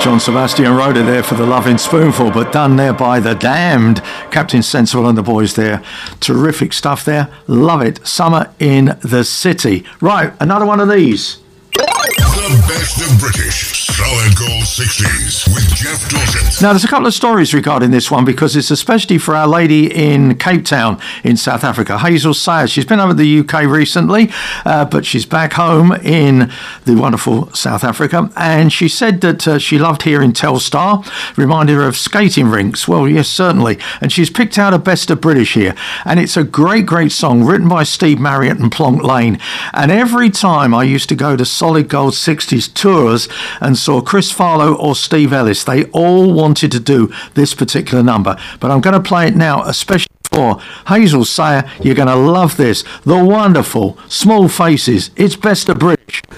John Sebastian wrote it there for the Loving Spoonful, but done there by The Damned. Captain Sensible and the boys there. Terrific stuff there. Love it. Summer in the City. Right, another one of these. The best of British Solid Gold 60s with Jeff Dawson. Now, there's a couple of stories regarding this one because it's especially for our lady in Cape Town in South Africa, Hazel Sayers. She's been over to the UK recently, but she's back home in the wonderful South Africa. And she said that she loved hearing Telstar, reminded her of skating rinks. Well, yes, certainly. And she's picked out a best of British here. And it's a great, great song written by Steve Marriott and Plonk Lane. And every time I used to go to Solid Gold 60s tours and saw Chris Farlow or Steve Ellis, they all wanted to do this particular number. But I'm going to play it now, especially for Hazel Sayer. You're going to love this. The wonderful Small Faces. It's best of British.